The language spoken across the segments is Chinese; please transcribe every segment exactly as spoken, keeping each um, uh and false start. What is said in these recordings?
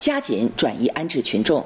加紧转移安置群众。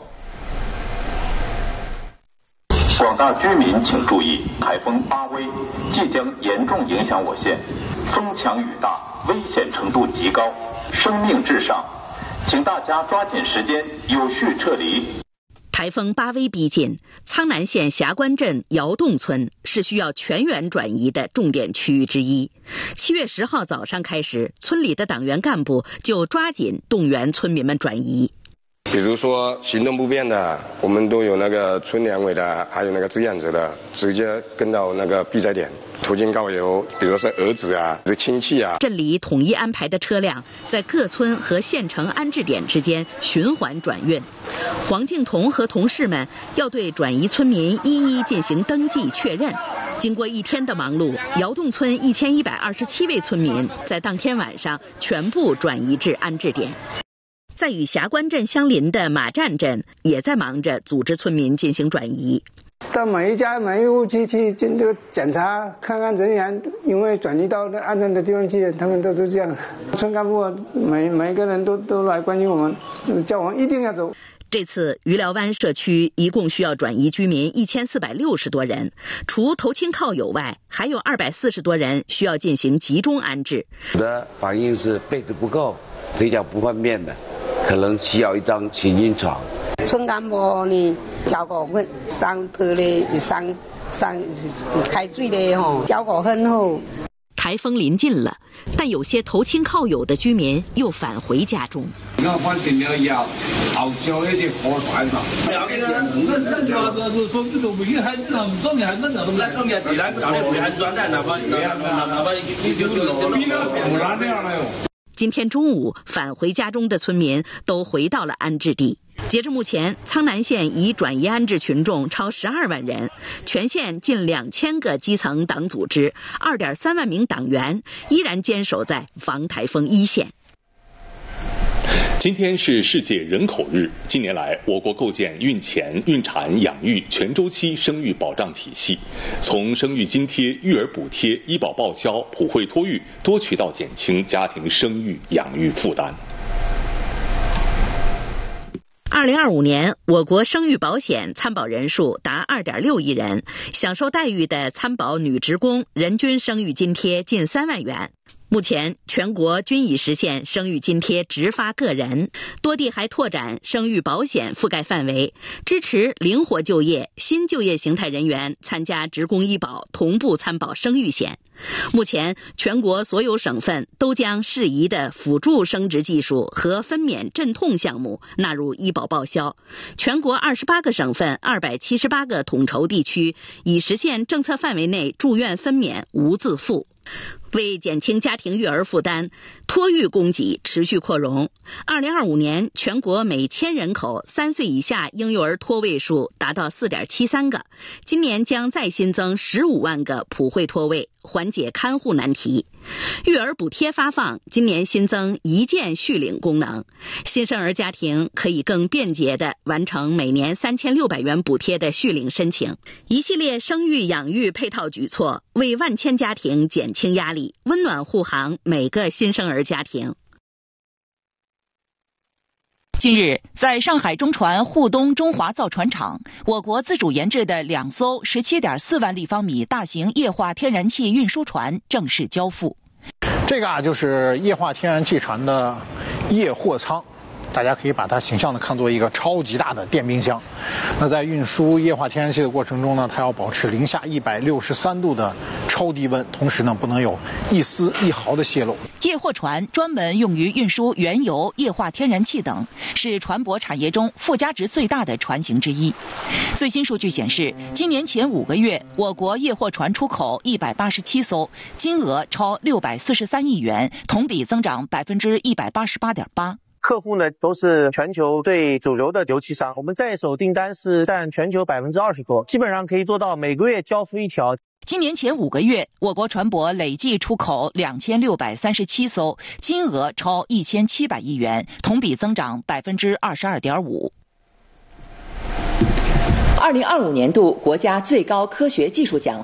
广大居民请注意，台风巴威即将严重影响我县，风强雨大，危险程度极高，生命至上，请大家抓紧时间有序撤离。 台风巴威逼近，苍南县霞关镇窑洞村是需要全员转移的重点区域之一。七月十号早上开始，村里的党员干部就抓紧动员村民们转移。 比如说行动不便的，我们都有那个村两委的，还有那个志愿者的，直接跟到那个避灾点，途经告邮，比如说儿子啊、亲戚啊。 镇里统一安排的车辆在各村和县城安置点之间循环转运。黄敬彤和同事们要对转移村民一一进行登记确认。经过一天的忙碌，窑洞村一千一百二十七位村民在当天晚上全部转移至安置点。在与霞关镇相邻的马站镇也在忙着组织村民进行转移。 到每一家每一户去去进这个检查，看看人员，因为转移到安全的地方去，他们都是这样。村干部每每个人都都来关心我们，叫我们一定要走。 这次余寮湾社区一共需要转移居民一千四百六十多人，除投亲靠友外，还有二百四十多人需要进行集中安置。 有的反映是被子不够，腿脚不方便的，可能需要一张行军床。 村干部呢照顾我上坡的上上开水的吼，照顾很好。 台风临近了，但有些投亲靠友的居民又返回家中。 我反正了以后，后招一啲破船嘛。有嘅啦，那那就说这个维还是唔中嘅，那那那今日是咱搞的维还转蛋，哪怕哪怕哪怕你就就比那不然这样了哟。 今天中午返回家中的村民都回到了安置地。截至目前，苍南县已转移安置群众超十二万人，全县近两千个基层党组织、二点三万名党员依然坚守在防台风一线。 今天是世界人口日。近年来，我国构建孕前、孕产、养育全周期生育保障体系，从生育津贴、育儿补贴、医保报销、普惠托育多渠道减轻家庭生育养育负担。 二零二五年，我国生育保险参保人数达二点六亿人，享受待遇的参保女职工人均生育津贴近三万元。目前，全国均已实现生育津贴直发个人，多地还拓展生育保险覆盖范围，支持灵活就业、新就业形态人员参加职工医保同步参保生育险。目前，全国所有省份都将适宜的辅助生殖技术和分娩镇痛项目纳入医保报销。全国二十八个省份、二百七十八个统筹地区已实现政策范围内住院分娩无自付。为减轻家庭育儿负担，托育供给持续扩容。二零二五年，全国每千人口三岁以下婴幼儿托位数达到 四点七三 个，今年将再新增十五万个普惠托位，缓解看护难题。育儿补贴发放，今年新增一键续领功能，新生儿家庭可以更便捷地完成每年三千六百元补贴的续领申请。一系列生育养育配套举措，为万千家庭减轻压力，温暖护航每个新生儿家庭。 近日，在上海中船沪东中华造船厂，我国自主研制的两艘 十七点四万立方米大型液化天然气运输船正式交付。 这个啊，就是液化天然气船的液货舱。大家可以把它形象的看作一个超级大的电冰箱。那在运输液化天然气的过程中呢，它要保持零下一百六十三度的超低温，同时呢不能有一丝一毫的泄漏。 液货船专门用于运输原油、液化天然气等，是船舶产业中附加值最大的船型之一。最新数据显示，今年前五个月，我国液货船出口一百八十七艘，金额超六百四十三亿元，同比增长百分之一百八十八点八。 客户呢都是全球最主流的油气商，我们在手订单是占全球百分之二十多，基本上可以做到每个月交付一条。 今年前五个月，我国船舶累计出口两千六百三十七艘，金额超一千七百亿元，同比增长百分之二十二点五。 二零二五年度国家最高科学技术奖